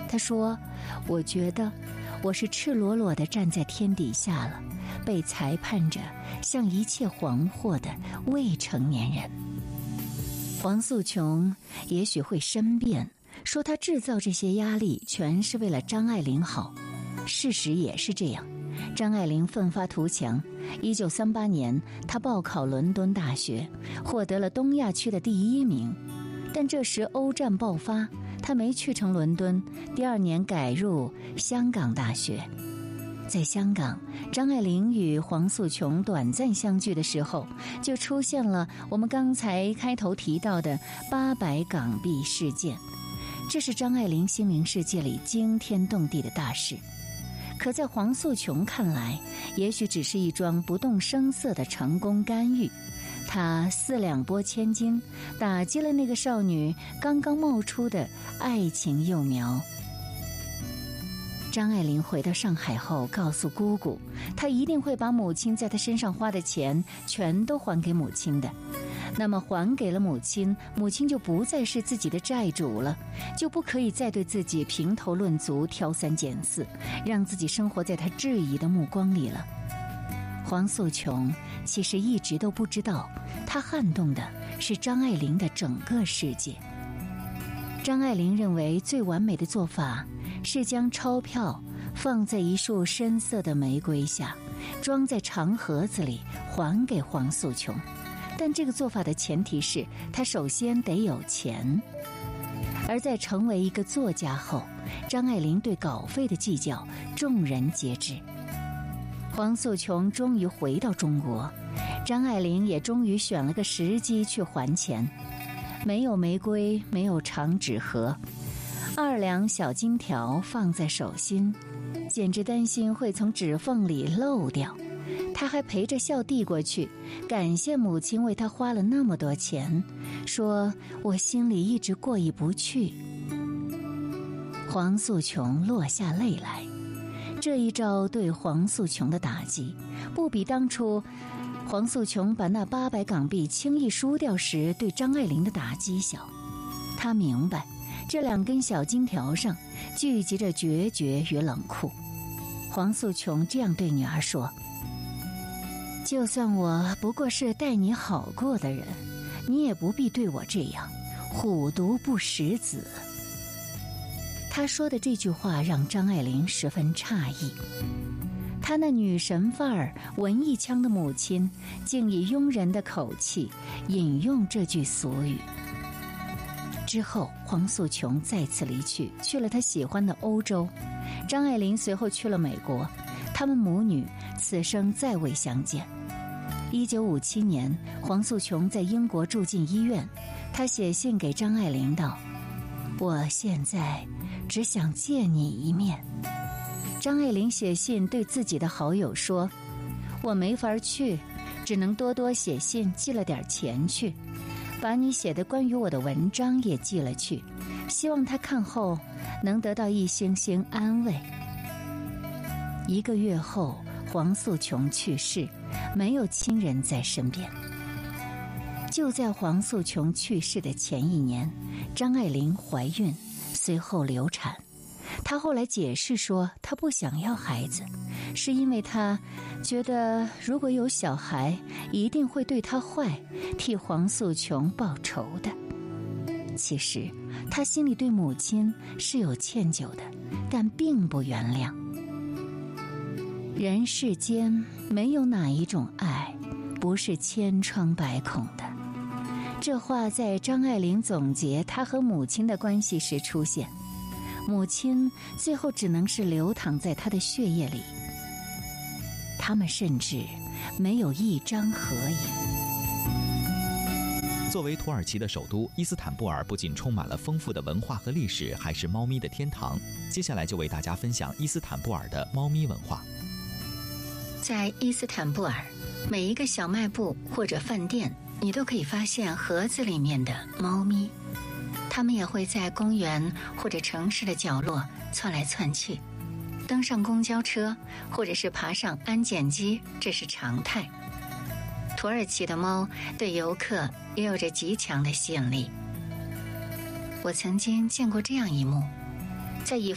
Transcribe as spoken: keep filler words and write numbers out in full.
他说，我觉得我是赤裸裸地站在天底下了，被裁判着像一切黄祸的未成年人。黄素琼也许会申辩，说他制造这些压力全是为了张爱玲好。事实也是这样，张爱玲奋发图强。一九三八年，她报考伦敦大学，获得了东亚区的第一名。但这时欧战爆发，她没去成伦敦，第二年改入香港大学。在香港，张爱玲与黄素琼短暂相聚的时候，就出现了我们刚才开头提到的八百港币事件。这是张爱玲心灵世界里惊天动地的大事。可在黄素琼看来，也许只是一桩不动声色的成功干预。他四两拨千斤，打击了那个少女刚刚冒出的爱情幼苗。张爱玲回到上海后，告诉姑姑，她一定会把母亲在她身上花的钱全都还给母亲的。那么还给了母亲，母亲就不再是自己的债主了，就不可以再对自己评头论足、挑三拣四，让自己生活在她质疑的目光里了。黄素琼其实一直都不知道，她撼动的是张爱玲的整个世界。张爱玲认为最完美的做法是将钞票放在一束深色的玫瑰下，装在长盒子里还给黄素琼。但这个做法的前提是她首先得有钱。而在成为一个作家后，张爱玲对稿费的计较众人皆知。黄素琼终于回到中国，张爱玲也终于选了个时机去还钱。没有玫瑰，没有长纸盒，二两小金条放在手心，简直担心会从指缝里漏掉。他还陪着笑递过去，感谢母亲为他花了那么多钱，说我心里一直过意不去。黄素琼落下泪来，这一招对黄素琼的打击，不比当初黄素琼把那八百港币轻易输掉时对张爱玲的打击小。她明白，这两根小金条上聚集着决绝与冷酷。黄素琼这样对女儿说，就算我不过是待你好过的人，你也不必对我这样，虎毒不食子。她说的这句话让张爱玲十分诧异，她那女神范儿、文艺腔的母亲竟以庸人的口气引用这句俗语。之后黄素琼再次离去，去了她喜欢的欧洲。张爱玲随后去了美国，他们母女此生再未相见。一九五七年，黄素琼在英国住进医院，她写信给张爱玲道，我现在只想见你一面。张爱玲写信对自己的好友说，我没法去，只能多多写信，寄了点钱去，把你写的关于我的文章也寄了去，希望他看后能得到一星星安慰。一个月后，黄素琼去世，没有亲人在身边。就在黄素琼去世的前一年，张爱玲怀孕，随后流产。她后来解释说，她不想要孩子，是因为她觉得如果有小孩，一定会对她坏，替黄素琼报仇的。其实她心里对母亲是有歉疚的，但并不原谅。人世间没有哪一种爱不是千疮百孔的，这话在张爱玲总结她和母亲的关系时出现。母亲最后只能是流淌在她的血液里，他们甚至没有一张合影。 作为土耳其的首都，伊斯坦布尔不仅充满了丰富的文化和历史，还是猫咪的天堂。接下来就为大家分享伊斯坦布尔的猫咪文化。 在伊斯坦布尔，每一个小卖部或者饭店，你都可以发现盒子里面的猫咪。它们也会在公园或者城市的角落窜来窜去，登上公交车或者是爬上安检机，这是常态。土耳其的猫对游客也有着极强的吸引力。我曾经见过这样一幕，在以